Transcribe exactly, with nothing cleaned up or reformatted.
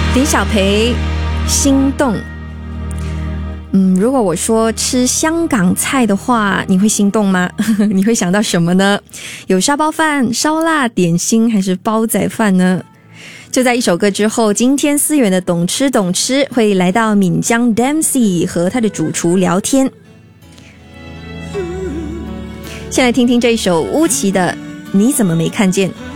李小培心动。嗯，如果我说吃香港菜的话，你会心动吗？你会想到什么呢？有沙包饭、烧腊、点心还是煲仔饭呢？就在一首歌之后，今天思源的懂吃懂吃会来到闽江 Dempsey 和他的主厨聊天。先来听听这一首乌奇的你怎么没看见。